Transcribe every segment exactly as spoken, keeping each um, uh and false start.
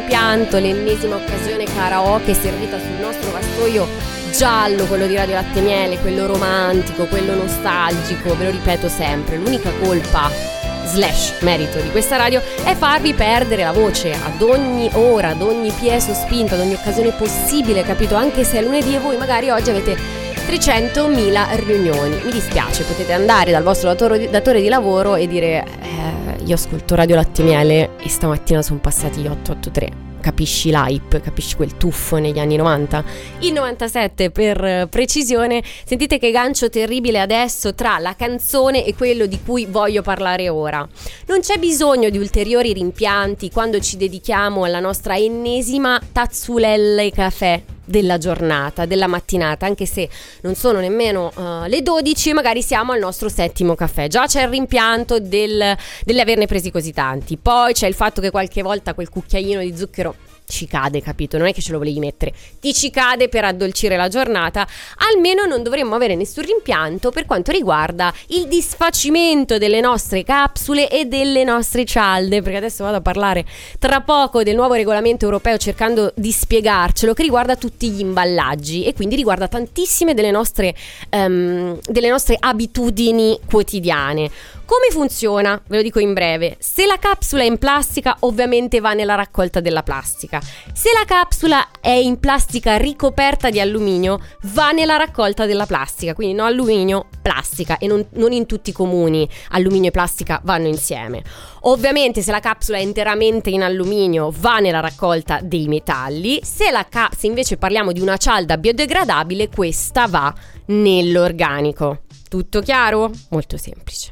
rimpianto, l'ennesima occasione karaoke servita sul nostro vassoio giallo, quello di Radio Latte e Miele, quello romantico, quello nostalgico. Ve lo ripeto sempre, l'unica colpa slash merito di questa radio è farvi perdere la voce ad ogni ora, ad ogni piè sospinto, ad ogni occasione possibile, capito? Anche se è lunedì e voi magari oggi avete trecentomila riunioni. Mi dispiace, potete andare dal vostro datore, datore di lavoro e dire eh, io ascolto Radio Latte e Miele e stamattina sono passati otto otto tre. Capisci l'hype, capisci quel tuffo negli anni novanta? Il novantasette per precisione. Sentite che gancio terribile adesso tra la canzone e quello di cui voglio parlare ora. Non c'è bisogno di ulteriori rimpianti quando ci dedichiamo alla nostra ennesima tazzulelle caffè della giornata, della mattinata, anche se non sono nemmeno uh, le dodici e magari siamo al nostro settimo caffè. Già c'è il rimpianto del, delle averne presi così tanti, poi c'è il fatto che qualche volta quel cucchiaino di zucchero ci cade, capito? Non è che ce lo volevi mettere, ti ci cade per addolcire la giornata. Almeno non dovremmo avere nessun rimpianto per quanto riguarda il disfacimento delle nostre capsule e delle nostre cialde, perché adesso vado a parlare tra poco del nuovo regolamento europeo cercando di spiegarcelo, che riguarda tutti gli imballaggi e quindi riguarda tantissime delle nostre, um, delle nostre abitudini quotidiane. Come funziona? Ve lo dico in breve. Se la capsula è in plastica, ovviamente va nella raccolta della plastica. Se la capsula è in plastica ricoperta di alluminio, va nella raccolta della plastica. Quindi no alluminio, plastica. E non, non in tutti i comuni alluminio e plastica vanno insieme. Ovviamente se la capsula è interamente in alluminio, va nella raccolta dei metalli. Se, la ca- se invece parliamo di una cialda biodegradabile, questa va nell'organico. Tutto chiaro? Molto semplice.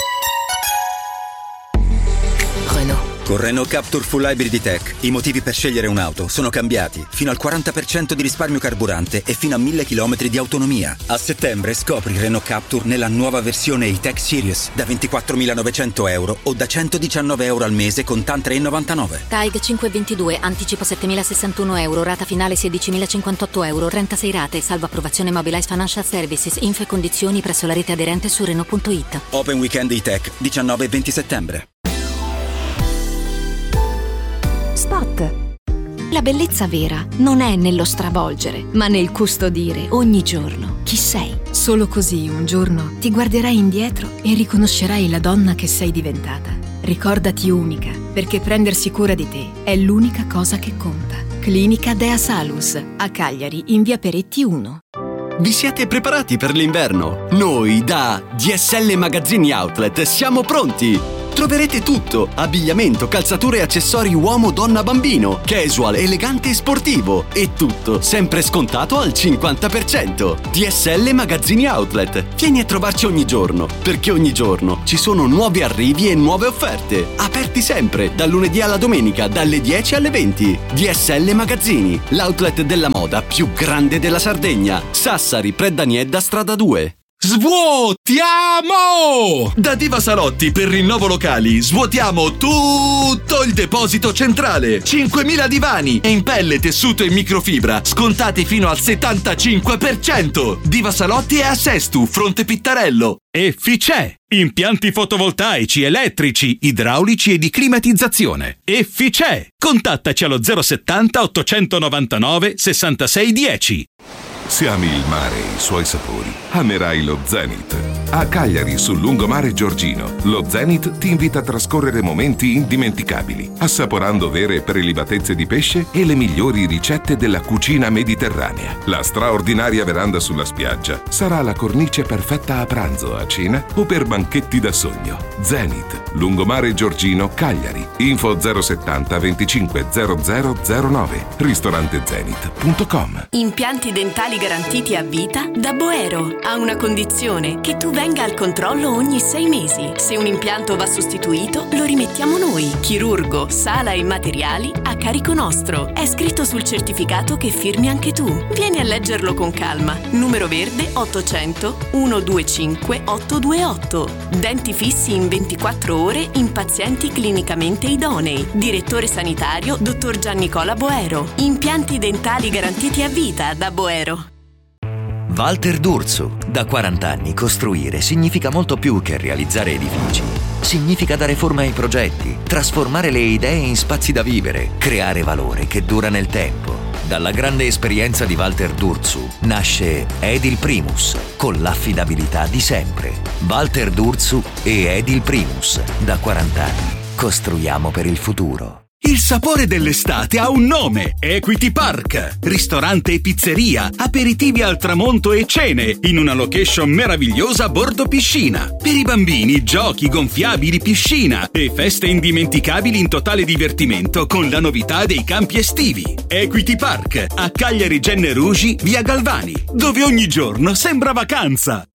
Con Renault Captur Full Hybrid Tech i motivi per scegliere un'auto sono cambiati. Fino al quaranta per cento di risparmio carburante e fino a mille chilometri di autonomia. A settembre scopri Renault Captur nella nuova versione E-Tech Series da ventiquattromilanovecento euro o da centodiciannove euro al mese con TAN tre virgola novantanove. T A E G cinque ventidue, anticipo settemilasessantuno euro, rata finale sedicimilacinquantotto euro, trentasei rate, salvo approvazione Mobilize Financial Services, info e condizioni presso la rete aderente su Renault punto it. Open Weekend E-Tech diciannove e venti settembre. Spot. La bellezza vera non è nello stravolgere, ma nel custodire ogni giorno chi sei. Solo così un giorno ti guarderai indietro e riconoscerai la donna che sei diventata. Ricordati unica, perché prendersi cura di te è l'unica cosa che conta. Clinica Dea Salus, a Cagliari, in via Peretti uno. Vi siete preparati per l'inverno? Noi da D S L Magazzini Outlet siamo pronti! Troverete tutto: abbigliamento, calzature e accessori uomo, donna, bambino, casual, elegante e sportivo. E tutto sempre scontato al cinquanta per cento. D S L Magazzini Outlet. Vieni a trovarci ogni giorno, perché ogni giorno ci sono nuovi arrivi e nuove offerte. Aperti sempre, dal lunedì alla domenica, dalle dieci alle venti. D S L Magazzini, l'outlet della moda più grande della Sardegna. Sassari, Predaniedda, strada due. Svuotiamo! Da Diva Salotti per rinnovo locali svuotiamo tutto il deposito centrale. cinquemila divani in pelle, tessuto e microfibra scontati fino al settantacinque per cento. Diva Salotti è a Sestu, Fronte Pittarello. Efficè, impianti fotovoltaici, elettrici, idraulici e di climatizzazione. Efficè, contattaci allo zero settanta ottocentonovantanove sessantasei dieci. Se ami il mare e i suoi sapori, amerai lo Zenith. A Cagliari, sul lungomare Giorgino, lo Zenith ti invita a trascorrere momenti indimenticabili, assaporando vere prelibatezze di pesce e le migliori ricette della cucina mediterranea. La straordinaria veranda sulla spiaggia sarà la cornice perfetta a pranzo, a cena o per banchetti da sogno. Zenith, lungomare Giorgino, Cagliari. Info zero settanta venticinque zero zero zero nove. ristorante zenith punto com. Impianti dentali garantiti a vita da Boero. Ha una condizione: che tu venga al controllo ogni sei mesi. Se un impianto va sostituito, lo rimettiamo noi. Chirurgo, sala e materiali a carico nostro. È scritto sul certificato che firmi anche tu. Vieni a leggerlo con calma. Numero verde ottocento centodventicinque ottocentodventotto. Denti fissi in ventiquattro ore in pazienti clinicamente idonei. Direttore sanitario dottor Giannicola Boero. Impianti dentali garantiti a vita da Boero. Walter D'Urso. Da quaranta anni costruire significa molto più che realizzare edifici. Significa dare forma ai progetti, trasformare le idee in spazi da vivere, creare valore che dura nel tempo. Dalla grande esperienza di Walter Durzu nasce Edil Primus, con l'affidabilità di sempre. Walter Durzu e Edil Primus, da quaranta anni. Costruiamo per il futuro. Il sapore dell'estate ha un nome: Equity Park. Ristorante e pizzeria, aperitivi al tramonto e cene, in una location meravigliosa a bordo piscina. Per i bambini, giochi, gonfiabili, piscina e feste indimenticabili in totale divertimento con la novità dei campi estivi. Equity Park, a Cagliari Genne Rugi, via Galvani, dove ogni giorno sembra vacanza.